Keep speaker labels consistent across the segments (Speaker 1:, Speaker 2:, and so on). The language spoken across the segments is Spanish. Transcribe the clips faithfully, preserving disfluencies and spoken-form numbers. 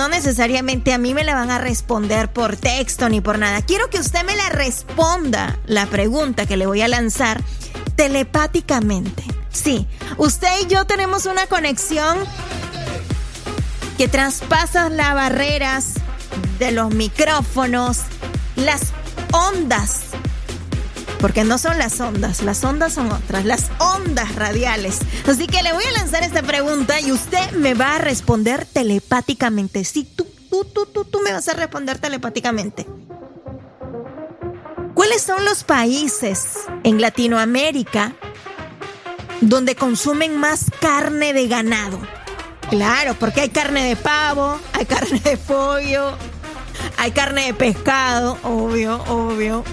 Speaker 1: no necesariamente a mí me la van a responder por texto ni por nada. Quiero que usted me la responda, la pregunta que le voy a lanzar, telepáticamente. Sí, usted y yo tenemos una conexión que traspasa las barreras de los micrófonos, las ondas, porque no son las ondas, las ondas son otras, las ondas radiales. Así que le voy a lanzar esta pregunta y usted me va a responder telepáticamente. Sí, tú, tú, tú, tú, tú me vas a responder telepáticamente. ¿Cuáles son los países en Latinoamérica donde consumen más carne de ganado? Claro, porque hay carne de pavo, hay carne de pollo, hay carne de pescado, obvio, obvio.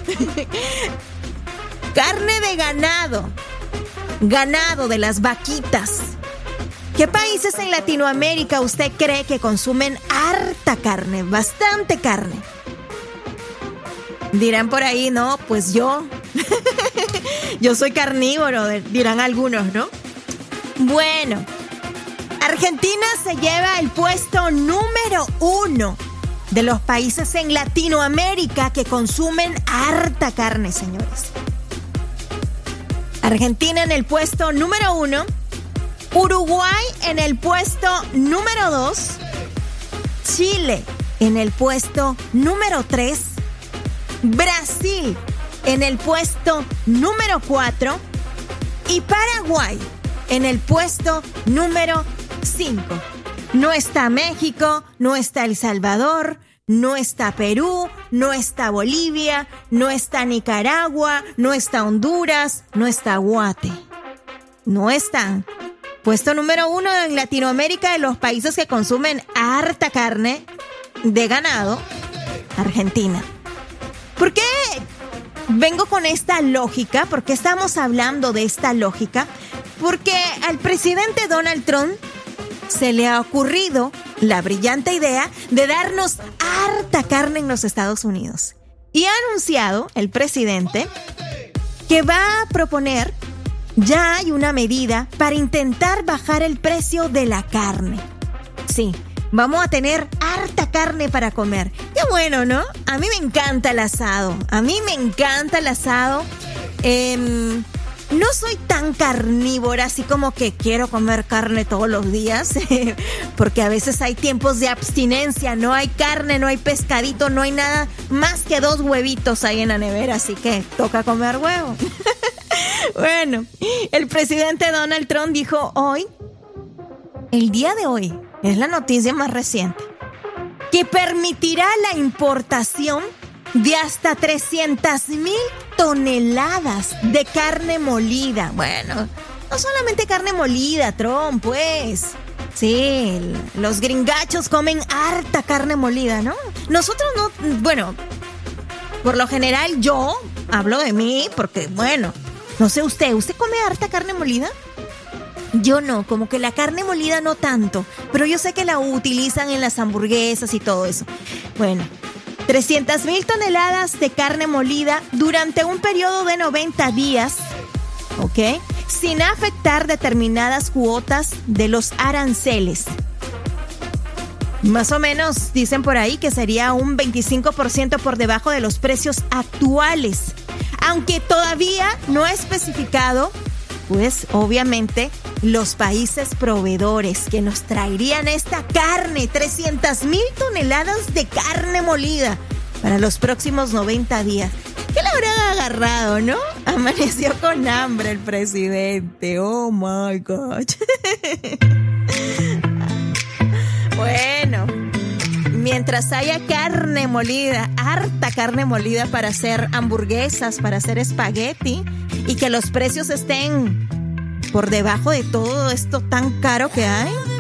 Speaker 1: Carne de ganado, ganado de las vaquitas. ¿Qué países en Latinoamérica usted cree que consumen harta carne, bastante carne? Dirán por ahí, no, pues yo, yo soy carnívoro, dirán algunos, ¿no? Bueno, Argentina se lleva el puesto número uno de los países en Latinoamérica que consumen harta carne, señores. Argentina en el puesto número uno, Uruguay en el puesto número dos, Chile en el puesto número tres, Brasil en el puesto número cuatro y Paraguay en el puesto número cinco. No está México, no está El Salvador, no está Perú, no está Bolivia, no está Nicaragua, no está Honduras, no está Guate. No están. Puesto número uno en Latinoamérica de los países que consumen harta carne de ganado, Argentina. ¿Por qué vengo con esta lógica? ¿Por qué estamos hablando de esta lógica? Porque al presidente Donald Trump se le ha ocurrido la brillante idea de darnos harta carne en los Estados Unidos. Y ha anunciado el presidente que va a proponer, ya hay una medida para intentar bajar el precio de la carne. Sí, vamos a tener harta carne para comer. Qué bueno, ¿no? A mí me encanta el asado. A mí me encanta el asado. Eh, no soy tan carnívora, así como que quiero comer carne todos los días, porque a veces hay tiempos de abstinencia. No hay carne, no hay pescadito, no hay nada más que dos huevitos ahí en la nevera, así que toca comer huevo. Bueno, el presidente Donald Trump dijo hoy, el día de hoy, es la noticia más reciente, que permitirá la importación de hasta trescientas mil toneladas de carne molida. Bueno, no solamente carne molida, Trump, pues. Sí, los gringachos comen harta carne molida, ¿no? Nosotros no, bueno, por lo general yo hablo de mí porque, bueno, no sé usted, ¿usted come harta carne molida? Yo no, como que la carne molida no tanto, pero yo sé que la utilizan en las hamburguesas y todo eso. Bueno, trescientas mil toneladas de carne molida durante un periodo de noventa días, ¿ok? Sin afectar determinadas cuotas de los aranceles. Más o menos dicen por ahí que sería un veinticinco por ciento por debajo de los precios actuales. Aunque todavía no ha especificado, pues obviamente, los países proveedores que nos traerían esta carne, trescientas mil toneladas de carne molida para los próximos noventa días. ¿Qué le habrán agarrado, no? Amaneció con hambre el presidente. Oh my God. Bueno, mientras haya carne molida, harta carne molida para hacer hamburguesas, para hacer espagueti, y que los precios estén por debajo de todo esto tan caro que hay,